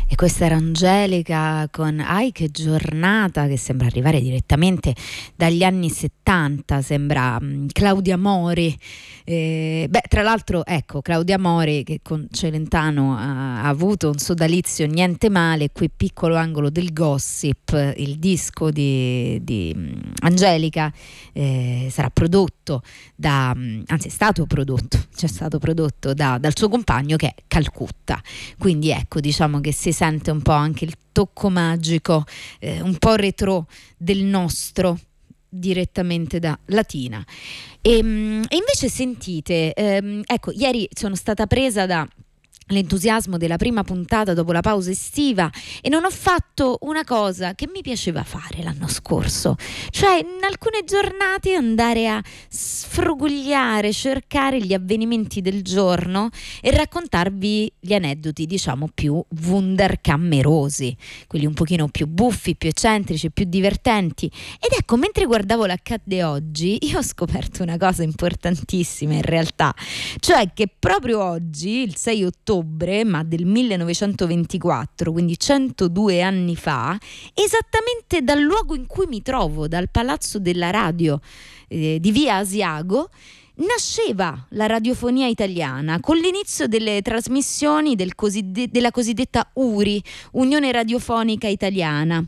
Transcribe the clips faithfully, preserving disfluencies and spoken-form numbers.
E questa era Angelica con Ai che giornata, che sembra arrivare direttamente dagli anni settanta, sembra um, Claudia Mori. Eh, beh, tra l'altro, ecco, Claudia Mori che con Celentano ha, ha avuto un sodalizio niente male, qui Piccolo angolo del gossip, il disco di, di um, Angelica eh, sarà prodotto da, um, anzi è stato prodotto, cioè è stato prodotto da, dal suo compagno che è Calcutta. Quindi ecco, diciamo che si sente un po' anche il tocco magico, eh, un po' retro del nostro, direttamente da Latina. E, e invece sentite, ehm, ecco, ieri sono stata presa da l'entusiasmo della prima puntata dopo la pausa estiva e non ho fatto una cosa che mi piaceva fare l'anno scorso, cioè in alcune giornate andare a sfrugugliare, cercare gli avvenimenti del giorno e raccontarvi gli aneddoti, diciamo, più wunderkammerosi, quelli un pochino più buffi, più eccentrici, più divertenti. Ed ecco, mentre guardavo l'accadde oggi, io ho scoperto una cosa importantissima in realtà, cioè che proprio oggi, il sei ottobre, ma del millenovecentoventiquattro, quindi centodue anni fa, esattamente dal luogo in cui mi trovo, dal Palazzo della Radio eh, di via Asiago, nasceva la radiofonia italiana con l'inizio delle trasmissioni del cosidde- della cosiddetta U R I, Unione Radiofonica Italiana.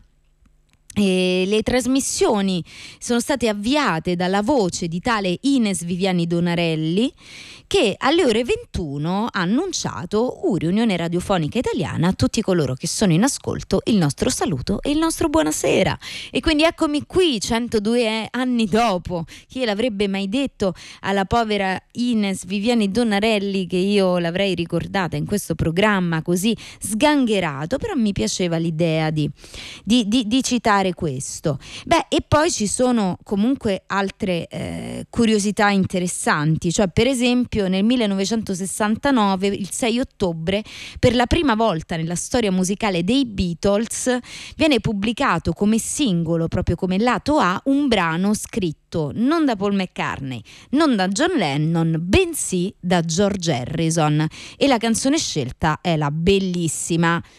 E le trasmissioni sono state avviate dalla voce di tale Ines Viviani Donarelli, che alle ore ventuno ha annunciato U R I, Unione Radiofonica Italiana, a tutti coloro che sono in ascolto il nostro saluto e il nostro buonasera. E quindi eccomi qui centodue anni dopo. Chi l'avrebbe mai detto alla povera Ines Viviani Donarelli che io l'avrei ricordata in questo programma così sgangherato, però mi piaceva l'idea di, di, di, di citare questo. Beh, e poi ci sono comunque altre eh, curiosità interessanti, cioè per esempio nel millenovecentosessantanove, il sei ottobre, per la prima volta nella storia musicale dei Beatles viene pubblicato come singolo, proprio come lato A, un brano scritto non da Paul McCartney, non da John Lennon, bensì da George Harrison, e la canzone scelta è la bellissima